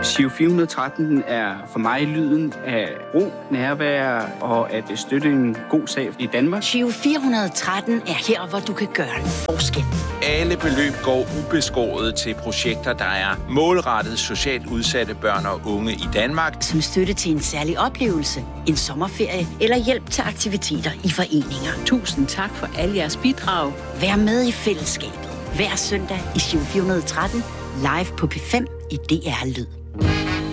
Giro 413 er for mig lyden af ro, nærvær og at støtte en god sag i Danmark. Giro 413 er her, hvor du kan gøre en forskel. Alle beløb går ubeskåret til projekter, der er målrettet socialt udsatte børn og unge i Danmark. Som støtte til en særlig oplevelse, en sommerferie eller hjælp til aktiviteter i foreninger. Tusind tak for alle jeres bidrag. Vær med i fællesskabet. Hver søndag i Giro 413, live på P5 i DR Lyd.